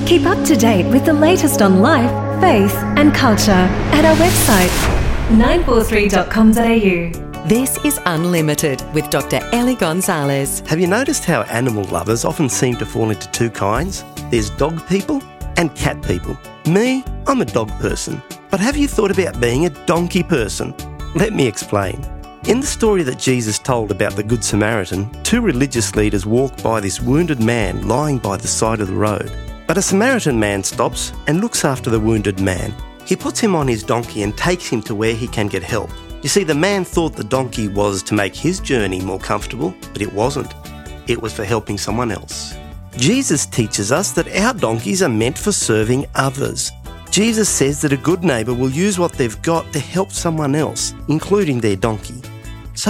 Keep up to date with the latest on life, faith and culture at our website 943.com.au. This is Unlimited with Dr. Ellie Gonzalez. Have you noticed how animal lovers often seem to fall into two kinds? There's dog people and cat people. Me, I'm a dog person. But have you thought about being a donkey person? Let me explain. In the story that Jesus told about the Good Samaritan, two religious leaders walk by this wounded man lying by the side of the road. But a Samaritan man stops and looks after the wounded man. He puts him on his donkey and takes him to where he can get help. You see, the man thought the donkey was to make his journey more comfortable, but it wasn't. It was for helping someone else. Jesus teaches us that our donkeys are meant for serving others. Jesus says that a good neighbour will use what they've got to help someone else, including their donkey.